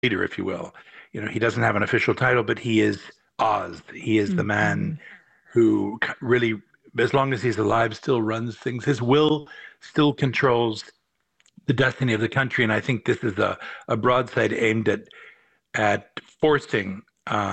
leader, if you will. He doesn't have an official title, but he is Oz. He is the Mm-hmm. man who really, as long as he's alive, still runs things. His will still controls the destiny of the country. And I think this is a broadside aimed at forcing,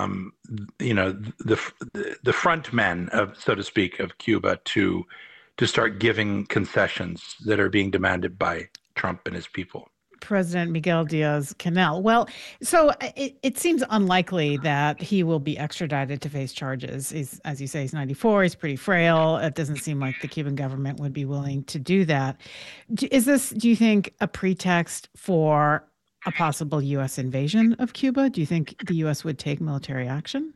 the front men of, so to speak, of Cuba to start giving concessions that are being demanded by Trump and his people. President Miguel Diaz-Canel. Well, so it seems unlikely that he will be extradited to face charges. He's, as you say, he's 94. He's pretty frail. It doesn't seem like the Cuban government would be willing to do that. Is this, do you think, a pretext for a possible U.S. invasion of Cuba? Do you think the U.S. would take military action?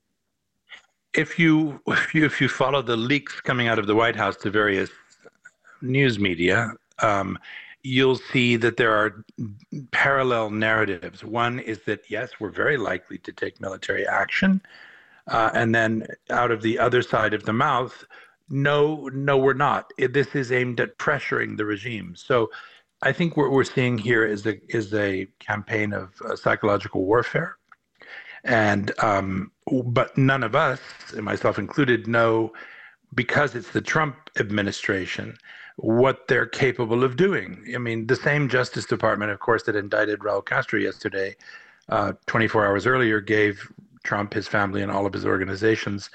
If you follow the leaks coming out of the White House to various news media, you'll see that there are parallel narratives. One is that, yes, we're very likely to take military action. And then out of the other side of the mouth, no, no, we're not. This is aimed at pressuring the regime. So I think what we're seeing here is a campaign of psychological warfare. And but none of us, and myself included, know, because it's the Trump administration, what they're capable of doing. I mean, the same Justice Department, of course, that indicted Raul Castro yesterday, 24 hours earlier, gave Trump, his family, and all of his organizations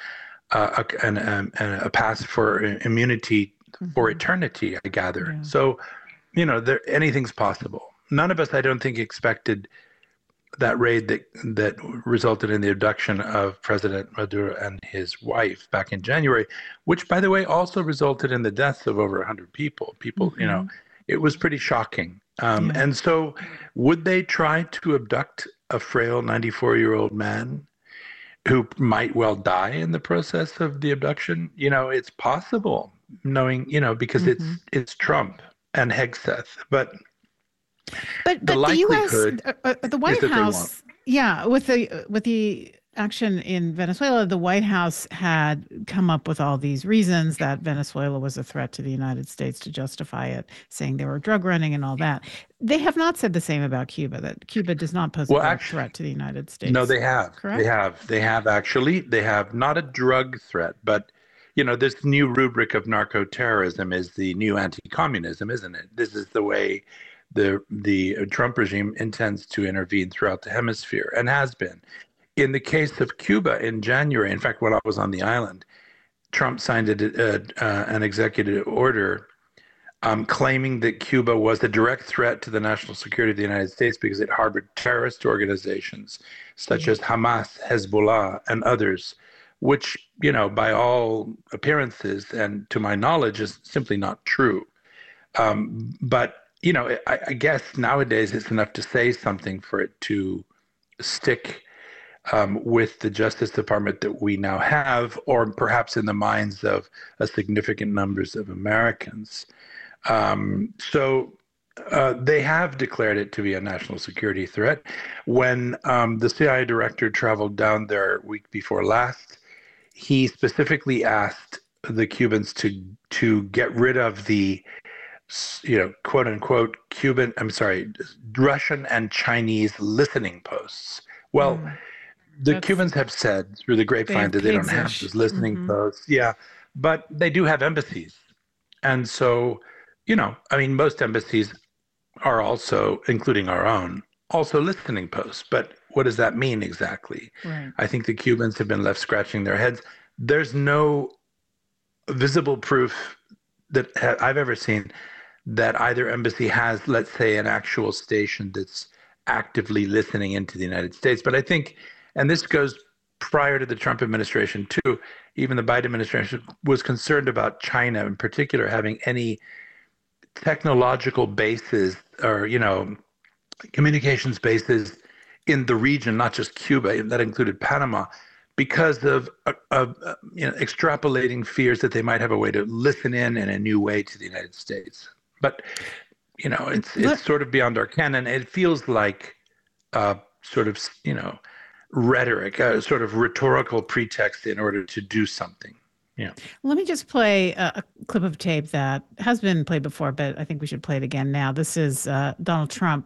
a pass for immunity for eternity, I gather. Yeah. So, anything's possible. None of us, I don't think, expected that raid that resulted in the abduction of President Maduro and his wife back in January, which, by the way, also resulted in the deaths of over 100 people. It was pretty shocking. Yeah. And so would they try to abduct a frail 94-year-old man who might well die in the process of the abduction? It's possible, knowing, because it's Trump and Hegseth. But the U.S., the is White that they won't. House, yeah, with the action in Venezuela, the White House had come up with all these reasons that Venezuela was a threat to the United States to justify it, saying they were drug running and all that. They have not said the same about Cuba, that Cuba does not pose a direct threat to the United States. No, they have. Correct? They have actually. They have not a drug threat, but this new rubric of narco-terrorism is the new anti-communism, isn't it? This is the way the Trump regime intends to intervene throughout the hemisphere, and has been. In the case of Cuba in January, in fact, when I was on the island, Trump signed an executive order claiming that Cuba was a direct threat to the national security of the United States because it harbored terrorist organizations such as Hamas, Hezbollah, and others, which, by all appearances and to my knowledge, is simply not true. But I guess nowadays it's enough to say something for it to stick with the Justice Department that we now have, or perhaps in the minds of a significant numbers of Americans. So they have declared it to be a national security threat. When the CIA director traveled down there week before last, he specifically asked the Cubans to get rid of the quote unquote Russian and Chinese listening posts. Well, the Cubans have said through the grapevine that they don't have those listening posts. Yeah, but they do have embassies. And so, most embassies are also, including our own, also listening posts. But what does that mean exactly? Right. I think the Cubans have been left scratching their heads. There's no visible proof that I've ever seen that either embassy has, let's say, an actual station that's actively listening into the United States. But I think, and this goes prior to the Trump administration too, even the Biden administration was concerned about China in particular having any technological bases or, communications bases in the region, not just Cuba, that included Panama, because of extrapolating fears that they might have a way to listen in a new way to the United States. But it's sort of beyond our canon. It feels like sort of rhetoric, a sort of rhetorical pretext in order to do something. Yeah. Let me just play a clip of tape that has been played before, but I think we should play it again now. This is Donald Trump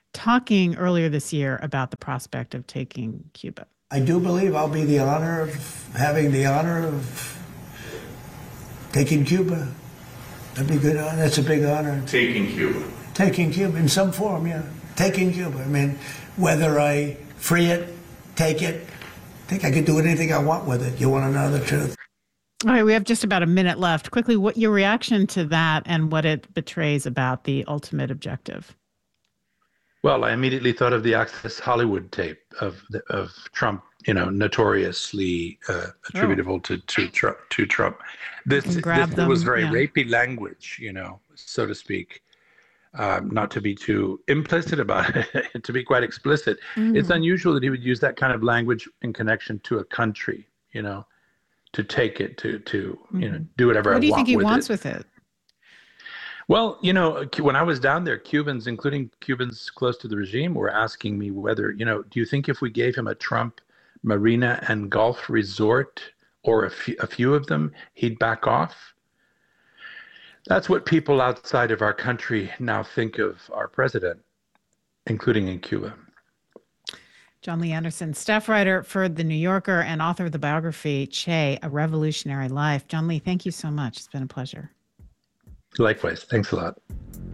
talking earlier this year about the prospect of taking Cuba. I do believe I'll be having the honor of taking Cuba. That'd be good. That's a big honor. Taking Cuba. Taking Cuba in some form, yeah. Taking Cuba. I mean, whether I free it, take it, I think I could do anything I want with it. You want to know the truth? All right, we have just about a minute left. Quickly, what your reaction to that and what it betrays about the ultimate objective? Well, I immediately thought of the Access Hollywood tape of Trump, notoriously attributable to Trump. This was very rapey language, so to speak. Not to be too implicit about it, to be quite explicit. Mm-hmm. It's unusual that he would use that kind of language in connection to a country, to take it, to mm-hmm. Do whatever I want with it. What do you think he wants with it? Well, when I was down there, Cubans, including Cubans close to the regime, were asking me whether, do you think if we gave him a Trump marina and golf resort, or a few of them, he'd back off? That's what people outside of our country now think of our president, including in Cuba. John Lee Anderson, staff writer for The New Yorker and author of the biography, Che, A Revolutionary Life. John Lee, thank you so much. It's been a pleasure. Likewise. Thanks a lot.